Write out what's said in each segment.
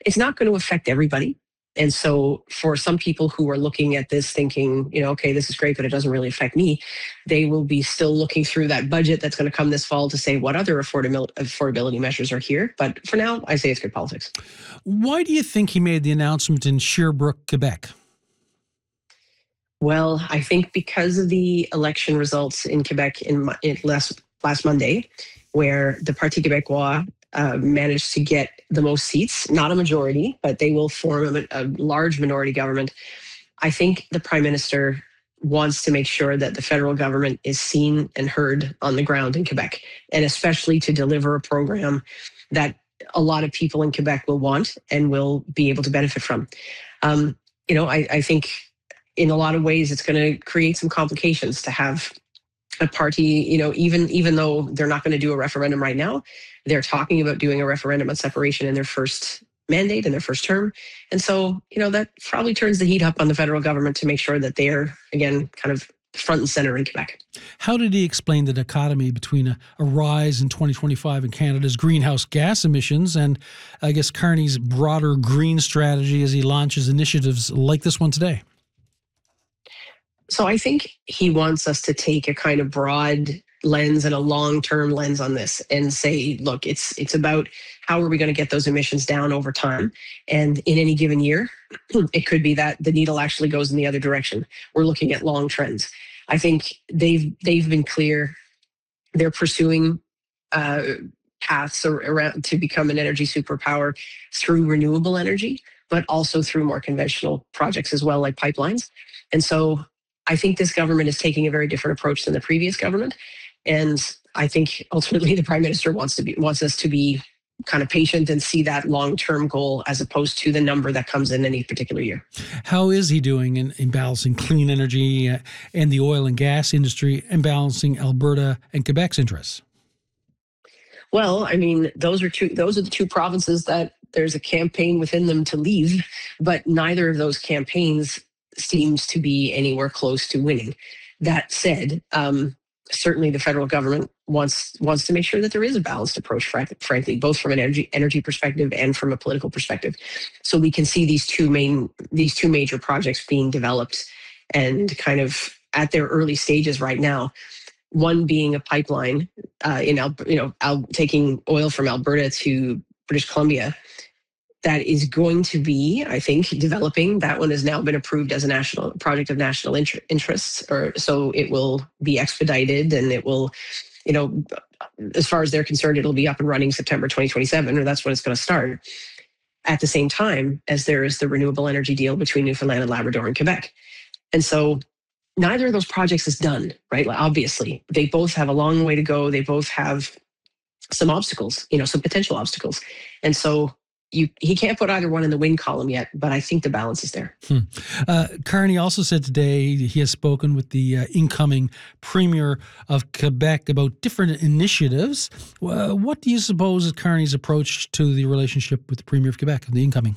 it's not going to affect everybody. And so for some people who are looking at this thinking, okay, this is great, but it doesn't really affect me, they will be still looking through that budget that's going to come this fall to say what other affordability measures are here. But for now, I say it's good politics. Why do you think he made the announcement in Sherbrooke, Quebec? Well, I think because of the election results in Quebec last Monday, where the Parti Québécois managed to get the most seats, not a majority, but they will form a large minority government. I think the Prime Minister wants to make sure that the federal government is seen and heard on the ground in Quebec, and especially to deliver a program that a lot of people in Quebec will want and will be able to benefit from. I think in a lot of ways it's going to create some complications to have a party, even though they're not going to do a referendum right now, they're talking about doing a referendum on separation in their first mandate, in their first term. And so, that probably turns the heat up on the federal government to make sure that they're, again, kind of front and center in Quebec. How did he explain the dichotomy between a rise in 2025 in Canada's greenhouse gas emissions and, I guess, Carney's broader green strategy as he launches initiatives like this one today? So I think he wants us to take a kind of broad lens and a long-term lens on this and say, look, it's about how are we going to get those emissions down over time? And in any given year, it could be that the needle actually goes in the other direction. We're looking at long trends. I think they've been clear. They're pursuing paths around to become an energy superpower through renewable energy, but also through more conventional projects as well, like pipelines. And so I think this government is taking a very different approach than the previous government. And I think ultimately the Prime Minister wants us to be kind of patient and see that long-term goal as opposed to the number that comes in any particular year. How is he doing in balancing clean energy and the oil and gas industry and balancing Alberta and Quebec's interests? Well, I mean, those are the two provinces that there's a campaign within them to leave, but neither of those campaigns seems to be anywhere close to winning. That said, certainly the federal government wants to make sure that there is a balanced approach, frankly, both from an energy perspective and from a political perspective. So we can see these two major projects being developed and kind of at their early stages right now. One being a pipeline taking oil from Alberta to British Columbia. That is going to be, I think, developing. That one has now been approved as a national project of national interest, so it will be expedited, and it will, as far as they're concerned, it'll be up and running September 2027, or that's when it's going to start. At the same time as there is the renewable energy deal between Newfoundland and Labrador and Quebec, and so neither of those projects is done, right? Obviously, they both have a long way to go. They both have some obstacles, some potential obstacles, and so. He can't put either one in the win column yet, but I think the balance is there. Carney also said today he has spoken with the incoming Premier of Quebec about different initiatives. What do you suppose is Carney's approach to the relationship with the Premier of Quebec, the incoming?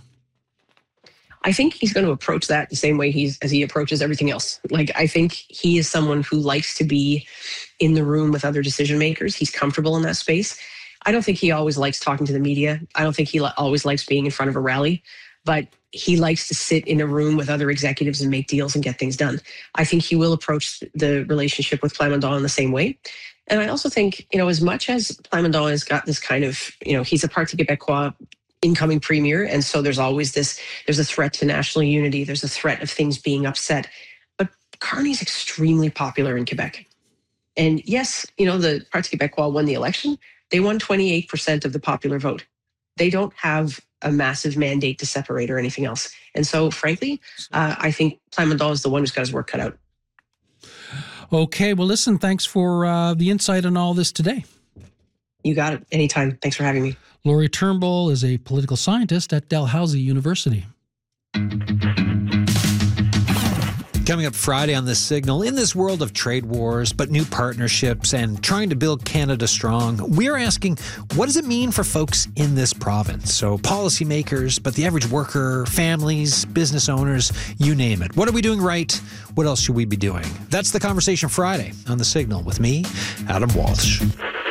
I think he's going to approach that the same way as he approaches everything else. I think he is someone who likes to be in the room with other decision makers. He's comfortable in that space. I don't think he always likes talking to the media. I don't think he always likes being in front of a rally, but he likes to sit in a room with other executives and make deals and get things done. I think he will approach the relationship with Plamondon in the same way. And I also think, as much as Plamondon has got this kind of, he's a Parti Québécois incoming premier. And so there's always there's a threat to national unity. There's a threat of things being upset. But Carney's extremely popular in Quebec. And yes, the Parti Québécois won the election. They won 28% of the popular vote. They don't have a massive mandate to separate or anything else. And so, frankly, I think Plamondon is the one who's got his work cut out. Okay, well, listen, thanks for the insight on all this today. You got it. Anytime. Thanks for having me. Laurie Turnbull is a political scientist at Dalhousie University. Coming up Friday on The Signal, in this world of trade wars, but new partnerships and trying to build Canada strong, we're asking, what does it mean for folks in this province? So policymakers, but the average worker, families, business owners, you name it. What are we doing right? What else should we be doing? That's the conversation Friday on The Signal with me, Adam Walsh.